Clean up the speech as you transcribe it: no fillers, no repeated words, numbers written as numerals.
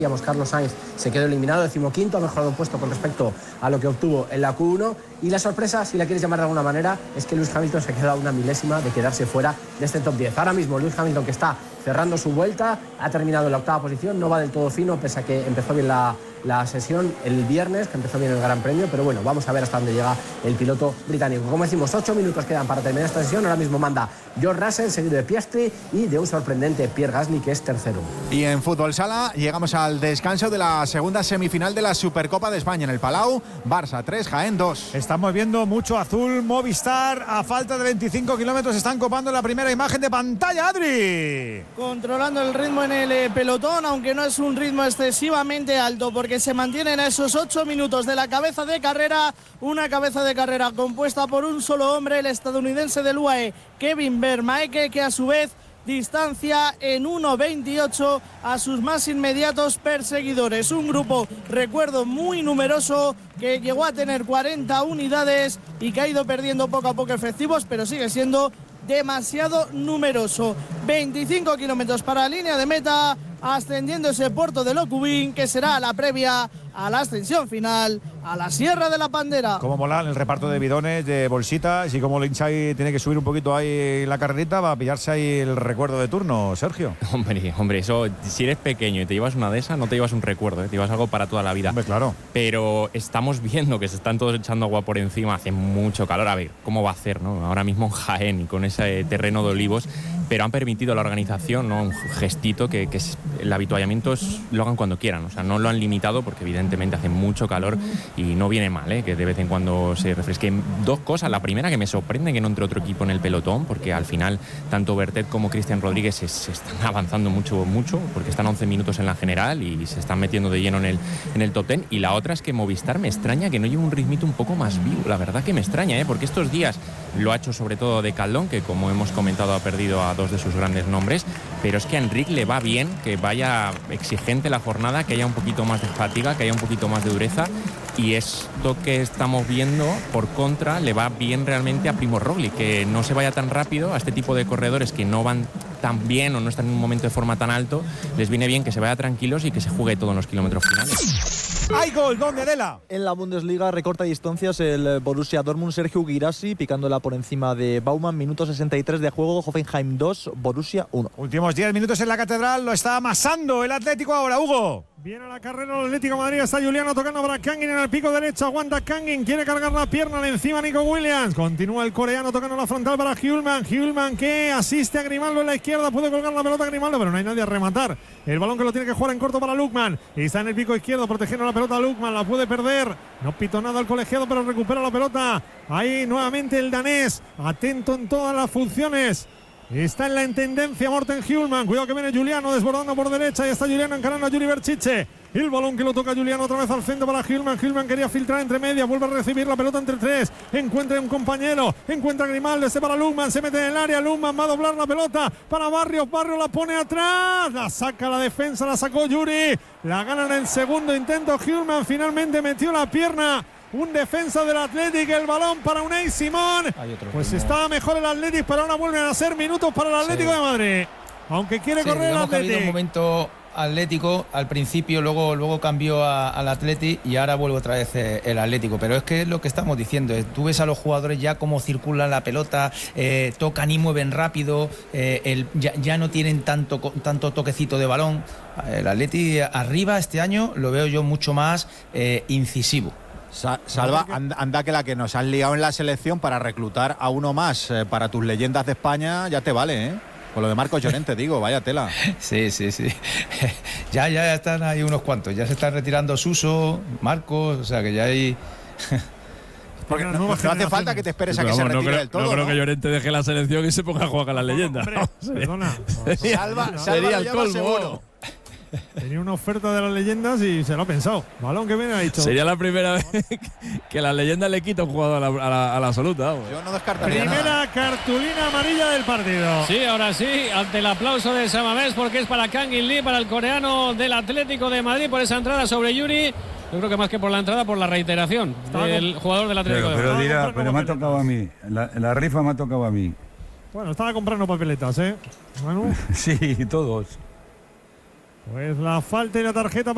Carlos Sainz se quedó eliminado, 15º, ha mejorado un puesto con respecto a lo que obtuvo en la Q1, y la sorpresa, si la quieres llamar de alguna manera, es que Lewis Hamilton se queda a una milésima de quedarse fuera de este top 10. Ahora mismo Lewis Hamilton, que está cerrando su vuelta, ha terminado en la 8ª posición, no va del todo fino, pese a que empezó bien la sesión el viernes, que empezó bien el Gran Premio, pero bueno, vamos a ver hasta dónde llega el piloto británico. Como decimos, 8 minutos quedan para terminar esta sesión. Ahora mismo manda George Russell, seguido de Piastri y de un sorprendente Pierre Gasly, que es tercero. Y en fútbol sala llegamos al descanso de la segunda semifinal de la Supercopa de España en el Palau. Barça 3, Jaén 2. Estamos viendo mucho azul. Movistar, a falta de 25 kilómetros, están copando la primera imagen de pantalla. Adri, controlando el ritmo en el pelotón, aunque no es un ritmo excesivamente alto, porque se mantienen a esos 8 minutos de la cabeza de carrera. Una cabeza de carrera compuesta por un solo hombre, el estadounidense del UAE, Kevin Vermaeke, que a su vez distancia en 1.28 a sus más inmediatos perseguidores. Un grupo, recuerdo, muy numeroso, que llegó a tener 40 unidades y que ha ido perdiendo poco a poco efectivos, pero sigue siendo demasiado numeroso. 25 kilómetros para la línea de meta, ascendiendo ese puerto de Locubín, que será la previa a la ascensión final a la Sierra de la Pandera. Como mola el reparto de bidones, de bolsitas, y como Lindsay tiene que subir un poquito ahí la carrerita, va a pillarse ahí el recuerdo de turno, Sergio. Hombre, eso, si eres pequeño y te llevas una de esas, no te llevas un recuerdo, te llevas algo para toda la vida. Hombre, claro. Pero estamos viendo que se están todos echando agua por encima, hace mucho calor. A ver, ¿cómo va a hacer, no? Ahora mismo en Jaén y con ese terreno de olivos, pero han permitido a la organización, ¿no?, un gestito que el avituallamiento lo hagan cuando quieran. O sea, no lo han limitado porque evidentemente hace mucho calor y no viene mal, que de vez en cuando se refresque. Dos cosas. La primera, que me sorprende que no entre otro equipo en el pelotón, porque al final tanto Bertet como Cristian Rodríguez se están avanzando mucho, porque están a 11 minutos en la general y se están metiendo de lleno en el top 10. Y la otra es que Movistar me extraña que no lleve un ritmito un poco más vivo. La verdad que me extraña, porque estos días lo ha hecho sobre todo de Caldón, que como hemos comentado ha perdido a dos de sus grandes nombres, pero es que a Enric le va bien que vaya exigente la jornada, que haya un poquito más de fatiga, que haya un poquito más de dureza, y esto que estamos viendo por contra le va bien realmente a Primož Roglič, que no se vaya tan rápido. A este tipo de corredores que no van tan bien o no están en un momento de forma tan alto, les viene bien que se vaya tranquilos y que se juegue todo en los kilómetros finales. ¡Hay gol! ¿Dónde, Adela? En la Bundesliga recorta distancias el Borussia Dortmund, Sergio Guirassi picándola por encima de Baumann. Minuto 63 de juego, Hoffenheim 2, Borussia 1. Últimos 10 minutos en la Catedral, lo está amasando el Atlético ahora, Hugo. Viene a la carrera el Atlético de Madrid, está Juliano tocando para Kangin en el pico derecho, aguanta Kangin, quiere cargar la pierna, le encima Nico Williams, continúa el coreano tocando la frontal para Hjulman que asiste a Grimaldo en la izquierda, puede colgar la pelota a Grimaldo, pero no hay nadie a rematar, el balón que lo tiene que jugar en corto para Lukman, y está en el pico izquierdo protegiendo la pelota Lukman, la puede perder, no pitó nada el colegiado, pero recupera la pelota, ahí nuevamente el danés, atento en todas las funciones. Está en la intendencia Morten Hjulman. Cuidado que viene Juliano desbordando por derecha. Y está Juliano encarando a Yuri Berchiche. El balón que lo toca Juliano otra vez al centro para Hjulman. Hjulman quería filtrar entre medias. Vuelve a recibir la pelota entre tres. Encuentra un compañero. Encuentra a Grimaldo. Este para Lukman. Se mete en el área. Lukman va a doblar la pelota para Barrios. Barrios la pone atrás. La saca la defensa. La sacó Yuri. La gana en el segundo intento. Hjulman finalmente metió la pierna. Un defensa del Athletic, el balón para Unai Simón. Pues estaba mejor el Athletic, pero ahora vuelven a ser minutos para el Atlético de Madrid. Aunque quiere correr el Athletic. Ha habido un momento Atlético al principio, luego cambió al Athletic y ahora vuelve otra vez el Atlético. Pero es que es lo que estamos diciendo. Tú ves a los jugadores ya cómo circulan la pelota, tocan y mueven rápido, ya no tienen tanto toquecito de balón. El Athletic arriba este año lo veo yo mucho más incisivo. Salva, anda que la que nos han liado en la selección para reclutar a uno más para tus leyendas de España ya te vale, ¿eh? Con lo de Marcos Llorente, digo, vaya tela. Sí. Ya están ahí unos cuantos. Ya se están retirando Suso, Marcos, o sea que ya hay... Porque no hace falta que te esperes a que se retire del todo. No creo que Llorente deje la selección y se ponga a jugar con las leyendas. Perdona. Salva sería el colmo. Seguro. Tenía una oferta de las leyendas y se lo ha pensado. Balón que viene, ha dicho. Sería la primera vez que las leyendas le quita un jugador a la absoluta. Vamos. Yo no descartaría primera nada. Cartulina amarilla del partido. Sí, ahora sí, ante el aplauso de Samamés, porque es para Kangin Lee, para el coreano del Atlético de Madrid, por esa entrada sobre Yuri. Yo creo que más que por la entrada, por la reiteración del jugador del Atlético de Madrid. Pero me ha tocado a mí. La rifa me ha tocado a mí. Bueno, estaba comprando papeletas, ¿eh? Bueno. Sí, todos. Pues la falta y la tarjeta.